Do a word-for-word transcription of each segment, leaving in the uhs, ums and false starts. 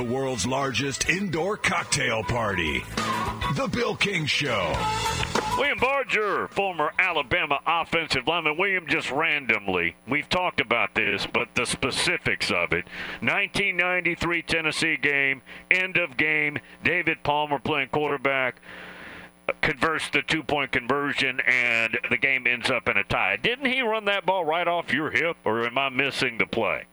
The world's largest indoor cocktail party. The Bill King Show. William Barger, former Alabama offensive lineman. William, just randomly, we've talked about this, but the specifics of it. nineteen ninety-three Tennessee game, end of game, David Palmer playing quarterback, converts the two-point conversion, and the game ends up in a tie. Didn't he run that ball right off your hip, or am I missing the play?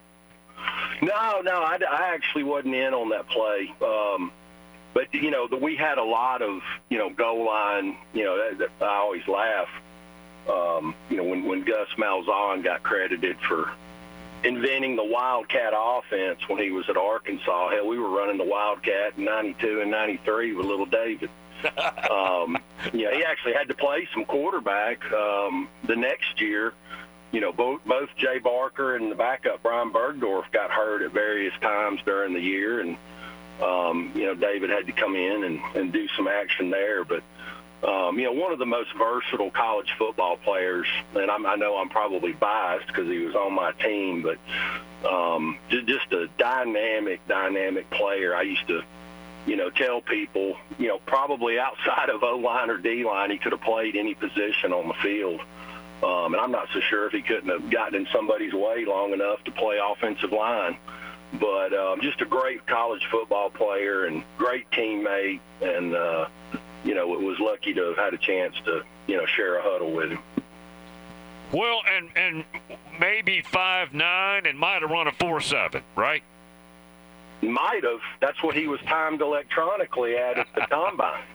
No, no, I, I actually wasn't in on that play. Um, but, you know, the, we had a lot of, you know, goal line, you know, that, that I always laugh, um, you know, when, when Gus Malzahn got credited for inventing the Wildcat offense when he was at Arkansas. Hell, we were running the Wildcat in ninety-two and ninety-three with little David. um, yeah, he actually had to play some quarterback um, the next year. You know, both both Jay Barker and the backup Brian Bergdorf got hurt at various times during the year, and um, you know, David had to come in and, and do some action there. But um, you know, one of the most versatile college football players, and I'm, I know I'm probably biased because he was on my team, but um, just a dynamic, dynamic player. I used to, you know, tell people, you know, probably outside of O-line or D-line, he could have played any position on the field. Um, and I'm not so sure if he couldn't have gotten in somebody's way long enough to play offensive line. But um, just a great college football player and great teammate. And, uh, you know, was lucky to have had a chance to, you know, share a huddle with him. Well, and, and maybe five nine and might have run a four seven, right? Might have. That's what he was timed electronically at at the combine.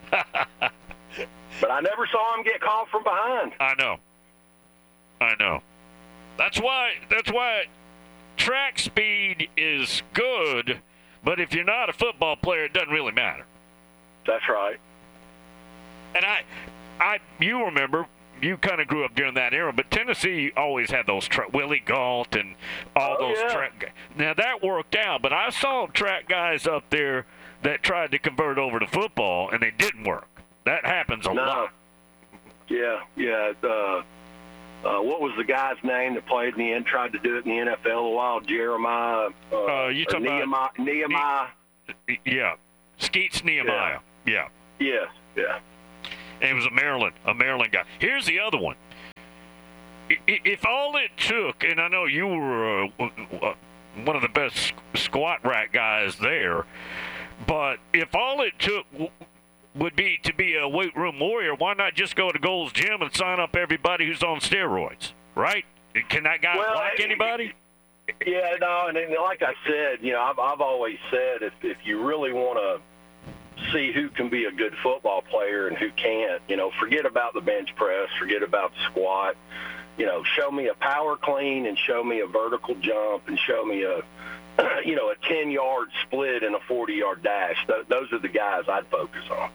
But I never saw him get called from behind. I know. I know. That's why that's why track speed is good, but if you're not a football player, it doesn't really matter. That's right. And I I you remember, you kind of grew up during that era, but Tennessee always had those tra- Willie Galt and all oh, those yeah. track. Now that worked out, but I saw track guys up there that tried to convert over to football and they didn't work. That happens a no. lot. Yeah, yeah. Uh, uh, what was the guy's name that played in the end, tried to do it in the N F L a while? Jeremiah. Uh, uh, you talking Nehemiah, about Nehemiah? Ne- yeah, Skeets Nehemiah. Yeah. yeah. Yes. Yeah. And it was a Maryland, a Maryland guy. Here's the other one. If all it took, and I know you were uh, one of the best squat rack guys there, but if all it took would be to be a weight room warrior, why not just go to Gold's Gym and sign up everybody who's on steroids, right? Can that guy well, like anybody? Yeah, no, and, and like I said, you know, I've, I've always said if, if you really want to see who can be a good football player and who can't, you know, forget about the bench press, forget about the squat. You know, show me a power clean and show me a vertical jump and show me a, you know, a ten-yard split and a forty-yard dash. Th- those are the guys I'd focus on.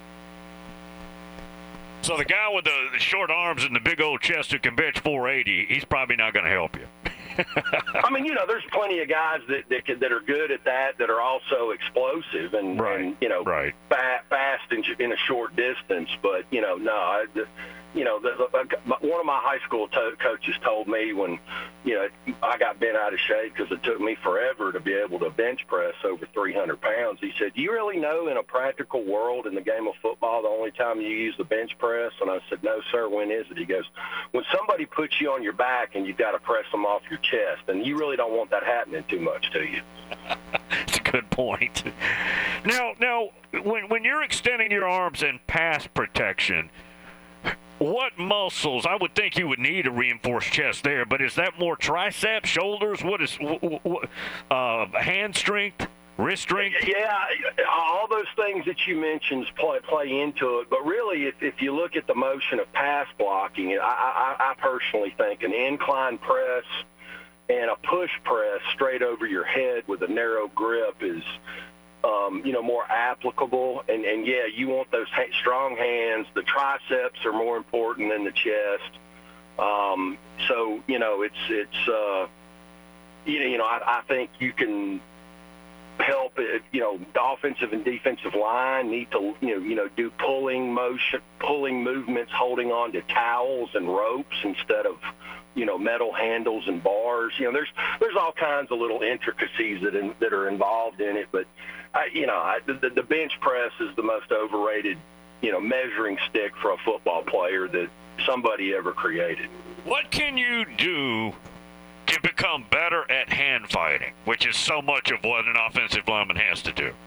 So the guy with the, the short arms and the big old chest who can bench four eighty, he's probably not going to help you. I mean, you know, there's plenty of guys that that, can, that are good at that that are also explosive and, right. and you know, right. fa- fast in, in a short distance. But, you know, no, I, the, you know, the, the, one of my high school to- coaches told me when, you know, I got bent out of shape because it took me forever to be able to bench press over three hundred pounds. He said, do you really know in a practical world in the game of football the only time you use the bench press? And I said, no, sir, when is it? He goes, when somebody puts you on your back and you've got to press them off your chest, and you really don't want that happening too much to you. That's a good point. Now, now, when when you're extending your arms in pass protection, what muscles? I would think you would need a reinforced chest there, but is that more triceps, shoulders? What is uh, hand strength, wrist strength? Yeah, all those things that you mentioned play, play into it. But really, if, if you look at the motion of pass blocking, I, I, I personally think an incline press and a push press straight over your head with a narrow grip is, um, you know, more applicable. And, and, yeah, you want those ha- strong hands. The triceps are more important than the chest. Um, so, you know, it's, it's uh, you know, you know I, I think you can help it, you know, the offensive and defensive line need to, you know, you know, do pulling motion, pulling movements, holding on to towels and ropes instead of, you know, metal handles and bars. You know, there's there's all kinds of little intricacies that in, that are involved in it. But, I, you know, I, the, the bench press is the most overrated, you know, measuring stick for a football player that somebody ever created. What can you do to become better at hand fighting, which is so much of what an offensive lineman has to do?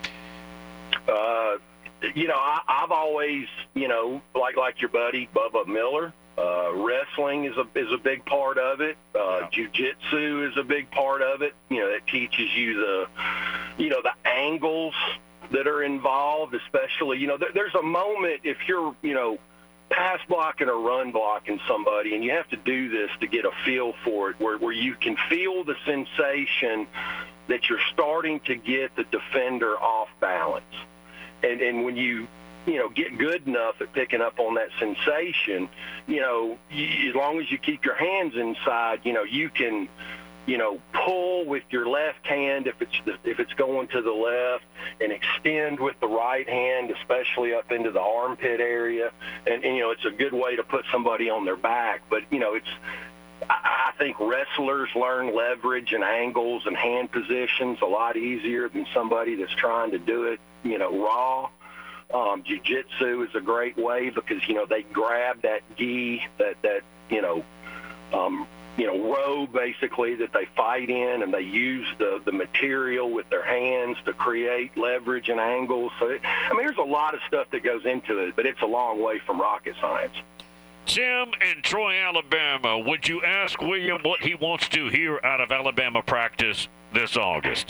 Uh, you know, I, I've always, you know, like like your buddy Bubba Miller, uh, wrestling is a is a big part of it. Uh, yeah. Jiu-jitsu is a big part of it. You know, it teaches you the, you know, the angles that are involved, especially, you know, there, there's a moment if you're, you know, pass blocking or run blocking somebody, and you have to do this to get a feel for it, where, where you can feel the sensation that you're starting to get the defender off balance. And and when you, you know, get good enough at picking up on that sensation, you know, you, as long as you keep your hands inside, you know, you can, you know, pull with your left hand if it's if it's going to the left, and extend with the right hand, especially up into the armpit area. And, and you know, it's a good way to put somebody on their back. But, you know, it's I, I think wrestlers learn leverage and angles and hand positions a lot easier than somebody that's trying to do it, you know, raw. Um, jiu-jitsu is a great way because, you know, they grab that gi, that, that you know, um, you know, robe basically that they fight in, and they use the, the material with their hands to create leverage and angles. So, it, I mean, there's a lot of stuff that goes into it, but it's a long way from rocket science. Jim in Troy, Alabama, would you ask William what he wants to hear out of Alabama practice this August?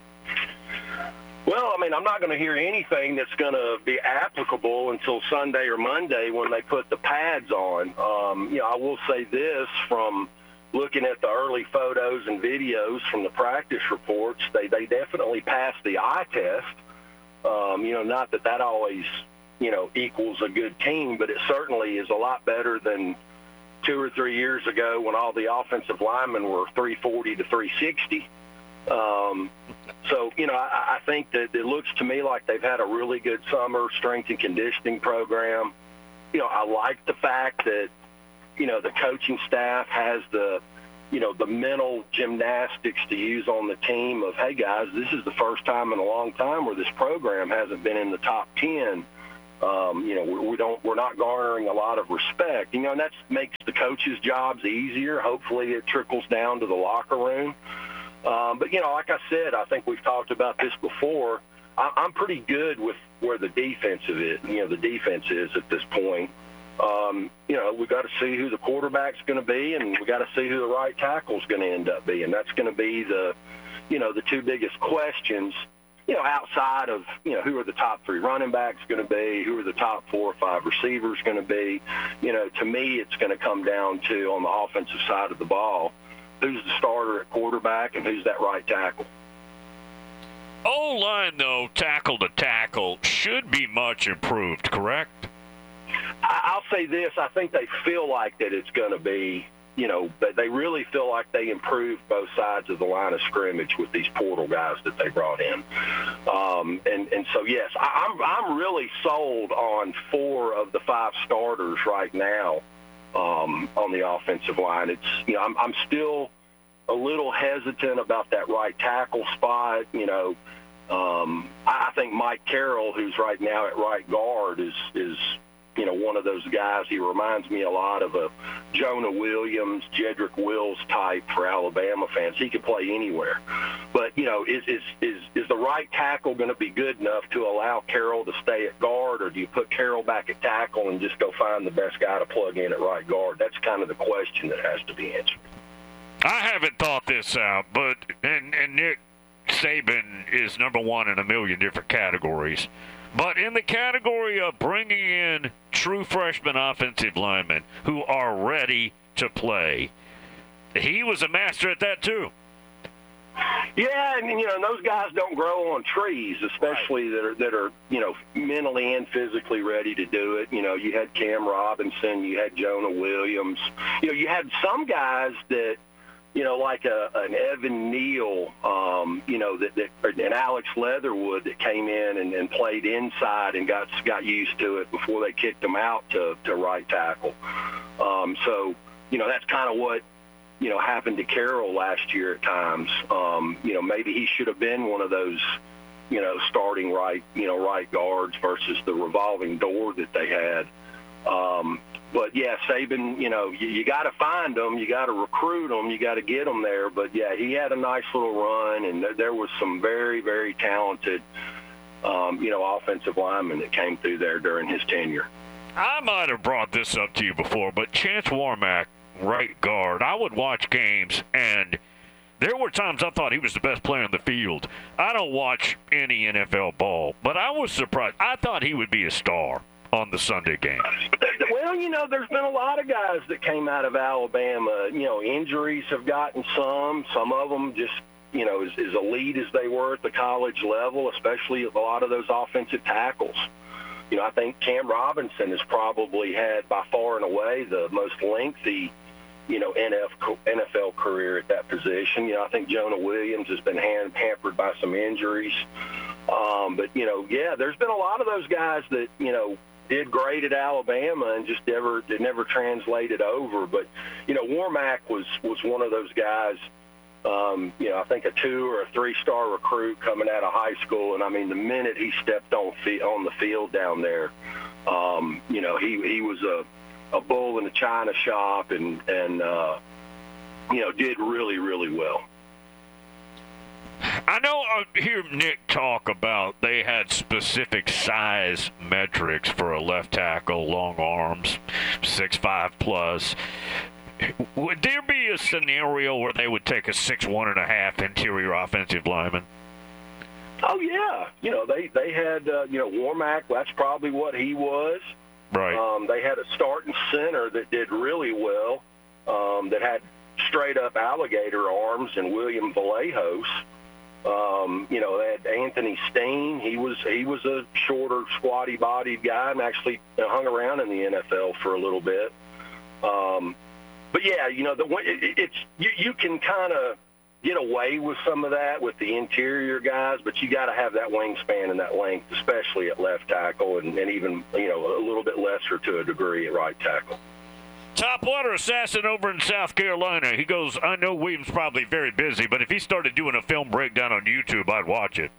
Well, I mean, I'm not going to hear anything that's going to be applicable until Sunday or Monday when they put the pads on. Um, you know, I will say this from looking at the early photos and videos from the practice reports, they, they definitely passed the eye test. Um, you know, not that that always, you know, equals a good team, but it certainly is a lot better than two or three years ago when all the offensive linemen were three forty to three sixty. Um, so, you know, I, I think that it looks to me like they've had a really good summer strength and conditioning program. You know, I like the fact that, you know, the coaching staff has the, you know, the mental gymnastics to use on the team of, hey, guys, this is the first time in a long time where this program hasn't been in the top ten. Um, you know, we, we don't, we're not garnering a lot of respect. You know, and that makes the coaches' jobs easier. Hopefully it trickles down to the locker room. Um, but, you know, like I said, I think we've talked about this before. I, I'm pretty good with where the defensive is, you know, the defense is at this point. Um, you know, we've got to see who the quarterback's going to be, and we've got to see who the right tackle's going to end up being. That's going to be the, you know, the two biggest questions, you know, outside of, you know, who are the top three running backs going to be, who are the top four or five receivers going to be. You know, to me, it's going to come down to, on the offensive side of the ball, who's the starter at quarterback and who's that right tackle. O-line, though, tackle to tackle, should be much improved, correct? I'll say this. I think they feel like that it's going to be, you know, they really feel like they improved both sides of the line of scrimmage with these portal guys that they brought in. Um, and, and so, yes, I'm, I'm really sold on four of the five starters right now um, on the offensive line. It's, you know, I'm, I'm still a little hesitant about that right tackle spot. You know, um, I think Mike Carroll, who's right now at right guard, is, is, you know, one of those guys. He reminds me a lot of a Jonah Williams, Jedrick Wills type for Alabama fans. He could play anywhere. But, you know, is is is, is the right tackle going to be good enough to allow Carroll to stay at guard, or do you put Carroll back at tackle and just go find the best guy to plug in at right guard? That's kind of the question that has to be answered. I haven't thought this out, but and, and Nick Saban is number one in a million different categories. But in the category of bringing in true freshman offensive linemen who are ready to play, he was a master at that too. Yeah, and you know, those guys don't grow on trees, especially right. that are that are you know mentally and physically ready to do it. You know, you had Cam Robinson, you had Jonah Williams. You know, you had some guys that you know, like a, an Evan Neal, um, you know, that, that and Alex Leatherwood that came in and, and played inside and got got used to it before they kicked him out to, to right tackle. Um, so, you know, that's kind of what, you know, happened to Carroll last year at times. Um, you know, maybe he should have been one of those, you know, starting right, you know, right guards versus the revolving door that they had. Um, but, yeah, Saban, you know, you, you got to find them. You got to recruit them. You got to get them there. But, yeah, he had a nice little run, and there, there was some very, very talented, um, you know, offensive linemen that came through there during his tenure. I might have brought this up to you before, but Chance Warmack, right guard, I would watch games, and there were times I thought he was the best player in the field. I don't watch any N F L ball, but I was surprised. I thought he would be a star on the Sunday game. Well, you know, there's been a lot of guys that came out of Alabama. You know, injuries have gotten some. Some of them just, you know, as, as elite as they were at the college level, especially a lot of those offensive tackles. You know, I think Cam Robinson has probably had by far and away the most lengthy, you know, N F L career at that position. You know, I think Jonah Williams has been hand, hampered by some injuries. Um, but, you know, yeah, there's been a lot of those guys that, you know, did great at Alabama and just never it never translated over. But, you know, Warmack was, was one of those guys, um, you know, I think a two or a three-star recruit coming out of high school. And, I mean, the minute he stepped on, on the field down there, um, you know, he, he was a, a bull in the china shop and, and uh, you know, did really, really well. I know I hear Nick talk about they had specific size metrics for a left tackle, long arms, six five plus. Would there be a scenario where they would take a six one and a half interior offensive lineman? Oh, yeah. You know, they, they had, uh, you know, Warmack, that's probably what he was. Right. Um, they had a starting center that did really well, um, that had straight-up alligator arms, and William Vallejos. Um, you know, they had Anthony Steen. He was he was a shorter, squatty-bodied guy and actually hung around in the N F L for a little bit. Um, but, yeah, you know, the it, it's you, you can kind of get away with some of that with the interior guys, but you got to have that wingspan and that length, especially at left tackle, and, and even, you know, a little bit lesser to a degree at right tackle. Top water assassin over in South Carolina. He goes, I know William's probably very busy, but if he started doing a film breakdown on YouTube, I'd watch it.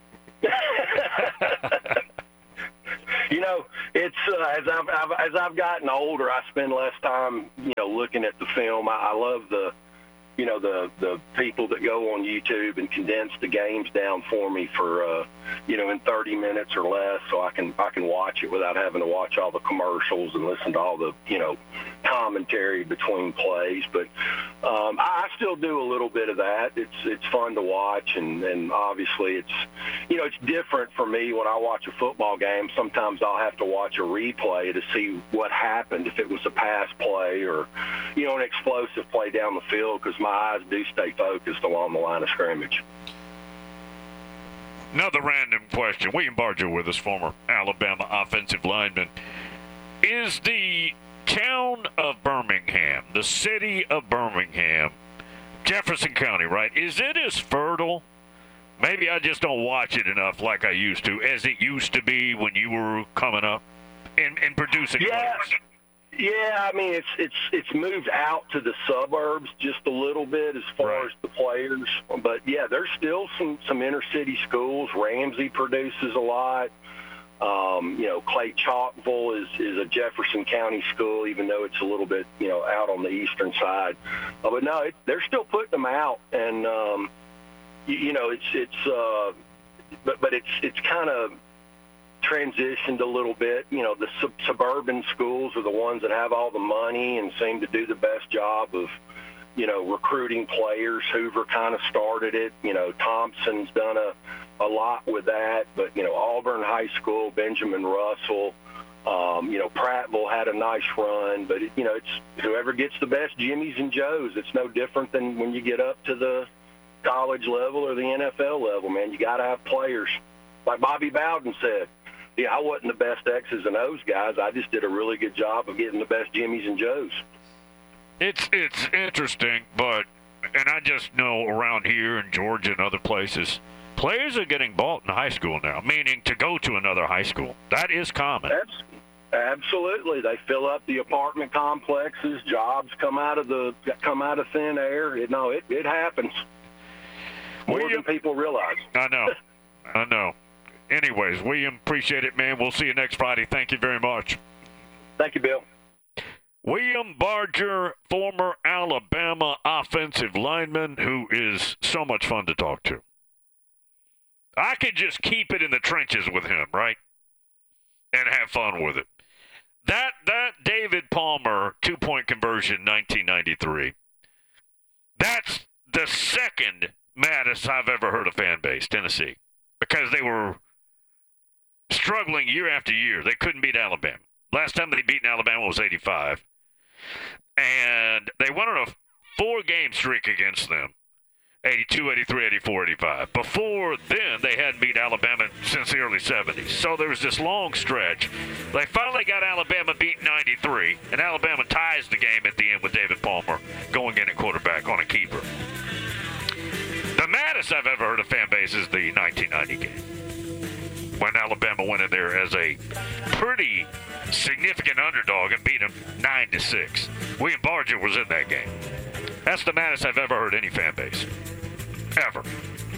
You know, it's uh, as I've, I've as I've gotten older, I spend less time, you know, looking at the film. I, I love the, you know, the the people that go on YouTube and condense the games down for me for, uh, you know, in thirty minutes or less, so I can I can watch it without having to watch all the commercials and listen to all the, you know, commentary between plays. But um, I, I still do a little bit of that. It's it's fun to watch, and, and obviously it's, you know, it's different for me when I watch a football game. Sometimes I'll have to watch a replay to see what happened, if it was a pass play or, you know, an explosive play down the field, because my eyes do stay focused along the line of scrimmage. Another random question. William Barger with us, former Alabama offensive lineman. Is the town of Birmingham, the city of Birmingham, Jefferson County, right, is it as fertile? Maybe I just don't watch it enough like I used to, as it used to be when you were coming up and, and producing yeah. players. Yeah, I mean, it's it's it's moved out to the suburbs just a little bit as far right. as the players. But, yeah, there's still some, some inner-city schools. Ramsey produces a lot. Um, you know, Clay Chalkville is, is a Jefferson County school, even though it's a little bit, you know, out on the eastern side. Uh, but, no, it, they're still putting them out. And, um, you, you know, it's it's uh, but, but it's it's kind of transitioned a little bit. You know, the sub- suburban schools are the ones that have all the money and seem to do the best job of, you know, recruiting players. Hoover kind of started it. You know, Thompson's done a, a lot with that. But, you know, Auburn High School, Benjamin Russell, um, you know, Prattville had a nice run. But, it, you know, it's whoever gets the best Jimmys and Joes. It's no different than when you get up to the college level or the N F L level, man. You got to have players. Like Bobby Bowden said, yeah, I wasn't the best X's and O's guys. I just did a really good job of getting the best Jimmys and Joes. It's it's interesting, but and I just know around here in Georgia and other places, players are getting bought in high school now, meaning to go to another high school. That is common. That's, absolutely. They fill up the apartment complexes. Jobs come out of the come out of thin air. It, no, it, it happens more William, than people realize. I know. I know. Anyways, William, appreciate it, man. We'll see you next Friday. Thank you very much. Thank you, Bill. William Barger, former Alabama offensive lineman, who is so much fun to talk to. I could just keep it in the trenches with him, right? And have fun with it. That that David Palmer two-point conversion, nineteen ninety-three, that's the second maddest I've ever heard a fan base, Tennessee, because they were struggling year after year. They couldn't beat Alabama. Last time they beat Alabama was eighty-five. And they went on a four-game streak against them, eighty-two, eighty-three, eighty-four, eighty-five. Before then, they hadn't beat Alabama since the early seventies. So there was this long stretch. They finally got Alabama beat ninety-three, and Alabama ties the game at the end with David Palmer going in at quarterback on a keeper. The maddest I've ever heard of fan base is the nineteen ninety game, when Alabama went in there as a pretty significant underdog and beat them nine to six. William Barger was in that game. That's the maddest I've ever heard any fan base. Ever.